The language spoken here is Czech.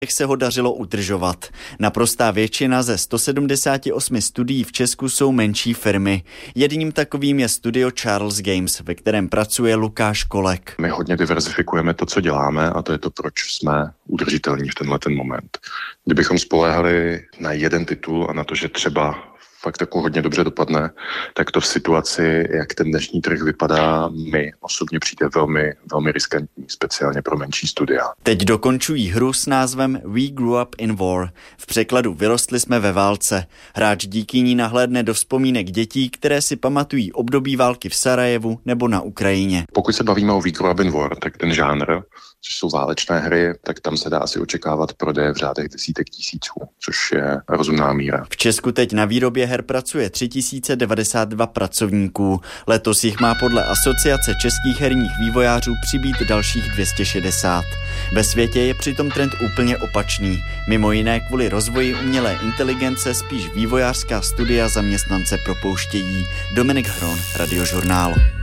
se ho dařilo udržovat. Naprostá většina ze 178 studií v Česku jsou menší firmy. Jedním takovým je studio Charles Games, ve kterém pracuje Lukáš Kolek. My hodně diverzifikujeme to, co děláme, a to je to, proč jsme udržitelní v tenhle moment. Kdybychom spoléhali na jeden titul a na to, že třeba fakt jako hodně dobře dopadne, tak to v situaci, jak ten dnešní trh vypadá, mi osobně přijde velmi, velmi riskantní, speciálně pro menší studia. Teď dokončují hru s názvem We Grew Up in War. V překladu Vyrostli jsme ve válce. Hráč díky ní nahlédne do vzpomínek dětí, které si pamatují období války v Sarajevu nebo na Ukrajině. Pokud se bavíme o We Grew Up in War, tak ten žánr, což jsou válečné hry, tak tam se dá asi očekávat prodeje v řádech desítek tisíců, což je rozumná míra. V Česku teď na výrobě her pracuje 3092 pracovníků. Letos jich má podle Asociace českých herních vývojářů přibýt dalších 260. Ve světě je přitom trend úplně opačný. Mimo jiné kvůli rozvoji umělé inteligence spíš vývojářská studia zaměstnance propouštějí. Dominik Hron, Radiožurnál.